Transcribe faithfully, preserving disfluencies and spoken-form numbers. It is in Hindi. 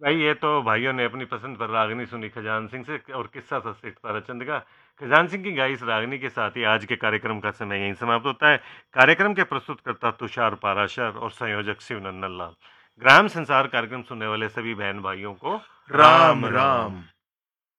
भाई ये तो भाइयों ने अपनी पसंद पर रागनी सुनी खजान सिंह से और किस्सा था सेठ ताराचंद का। खजान सिंह की गाई इस रागनी के साथ ही आज के कार्यक्रम का समय यहीं समाप्त होता है। कार्यक्रम के प्रस्तुतकर्ता तुषार पाराशर और संयोजक शिव नंदन लाल। ग्राम संसार कार्यक्रम सुनने वाले सभी बहन भाइयों को राम राम राम। राम।